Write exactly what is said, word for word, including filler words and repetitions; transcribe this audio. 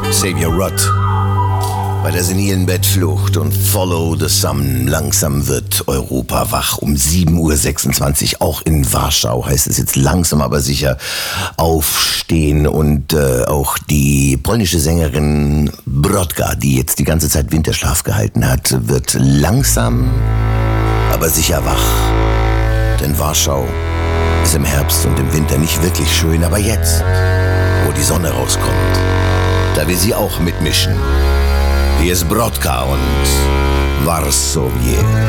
Xavier Rudd bei der senilen Bettflucht und Follow the Sun. Langsam wird Europa wach. Um sieben Uhr sechsundzwanzig, auch in Warschau, heißt es jetzt langsam aber sicher aufstehen. Und äh, auch die polnische Sängerin Brodka, die jetzt die ganze Zeit Winterschlaf gehalten hat, wird langsam aber sicher wach. Denn Warschau ist im Herbst und im Winter nicht wirklich schön, aber jetzt, wo die Sonne rauskommt, da will sie auch mitmischen. Hier ist Brodka und Varsovie.